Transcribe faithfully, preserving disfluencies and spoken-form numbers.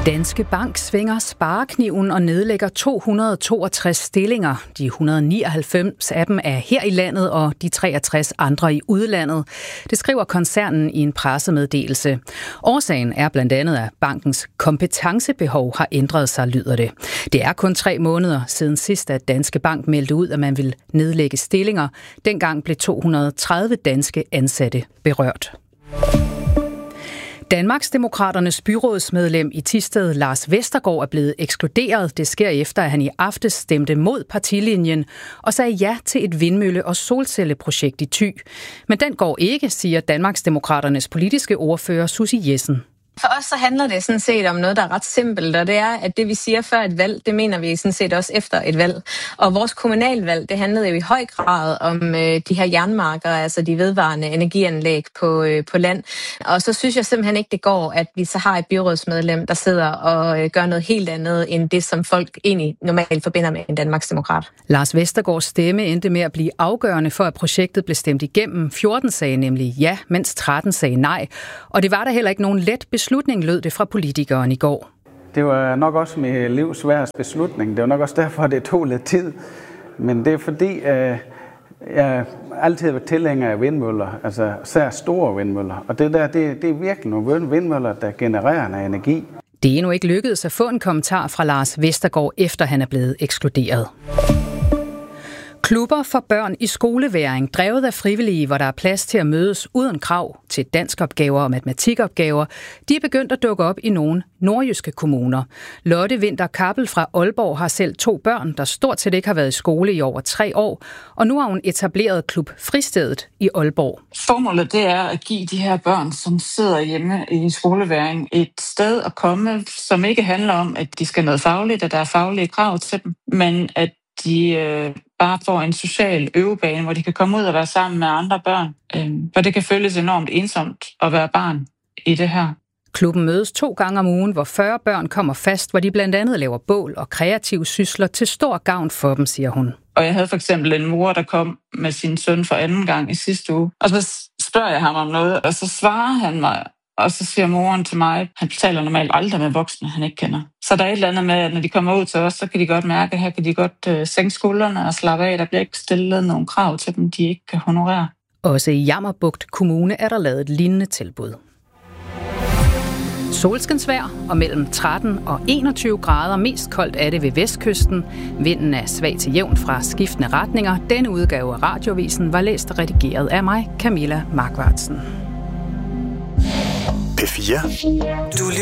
Danske Bank svinger sparekniven og nedlægger to hundrede og toogtres stillinger. De et hundrede og nioghalvfems af dem er her i landet, og de treogtres andre i udlandet. Det skriver koncernen i en pressemeddelelse. Årsagen er blandt andet, at bankens kompetencebehov har ændret sig, lyder det. Det er kun tre måneder siden sidst, at Danske Bank meldte ud, at man vil nedlægge stillinger. Dengang blev to hundrede og tredive danske ansatte berørt. Danmarksdemokraternes byrådsmedlem i Thisted, Lars Vestergaard, er blevet ekskluderet. Det sker efter, at han i aftes stemte mod partilinjen og sagde ja til et vindmølle- og solcelleprojekt i Thy. Men den går ikke, siger Danmarksdemokraternes politiske ordfører Susie Jessen. For os så handler det sådan set om noget, der er ret simpelt, og det er, at det vi siger før et valg, det mener vi sådan set også efter et valg. Og vores kommunalvalg, det handlede jo i høj grad om øh, de her jernmarker, altså de vedvarende energianlæg på, øh, på land. Og så synes jeg simpelthen ikke, det går, at vi så har et byrådsmedlem, der sidder og øh, gør noget helt andet, end det, som folk egentlig normalt forbinder med en Danmarksdemokrat. Lars Vestergaards stemme endte med at blive afgørende for, at projektet blev stemt igennem. fjorten sagde nemlig ja, mens tretten sagde nej. Og det var der heller ikke nogen let beslutning. Beslutning lød det fra politikeren i går. Det var nok også mit livs sværeste beslutning. Det var nok også derfor, det tog lidt tid. Men det er fordi, øh, jeg altid har været tilhænger af vindmøller, altså sær store vindmøller. Og det der, det, det er virkelig nogle vindmøller, der genererer noget energi. Det er endnu ikke lykkedes at få en kommentar fra Lars Vestergaard, efter han er blevet ekskluderet. Klubber for børn i skoleværing, drevet af frivillige, hvor der er plads til at mødes uden krav til danskopgaver og matematikopgaver, de er begyndt at dukke op i nogle nordjyske kommuner. Lotte Vinter Kappel fra Aalborg har selv to børn, der stort set ikke har været i skole i over tre år, og nu har hun etableret Klub Fristedet i Aalborg. Formålet det er at give de her børn, som sidder hjemme i skoleværing, et sted at komme, som ikke handler om, at de skal noget fagligt, at der er faglige krav til dem, men at de øh, bare får en social øvebane, hvor de kan komme ud og være sammen med andre børn. Øh, for det kan føles enormt ensomt at være barn i det her. Klubben mødes to gange om ugen, hvor fyrre børn kommer fast, hvor de blandt andet laver bål og kreative sysler til stor gavn for dem, siger hun. Og jeg havde for eksempel en mor, der kom med sin søn for anden gang i sidste uge. Og så spørger jeg ham om noget, og så svarer han mig. Og så siger moren til mig, han taler normalt aldrig med voksne, han ikke kender. Så der er et eller andet med, at når de kommer ud til os, så kan de godt mærke, at her kan de godt øh, sænke skuldrene og slappe af. Der bliver ikke stillet nogle krav til dem, de ikke kan honorere. Også i Jammerbugt Kommune er der lavet et lignende tilbud. Solskinsvejr og mellem tretten og enogtyve grader. Mest koldt er det ved vestkysten. Vinden er svag til jævn fra skiftende retninger. Denne udgave af Radiovisen var læst og redigeret af mig, Camilla Markvartsen. P fire. Du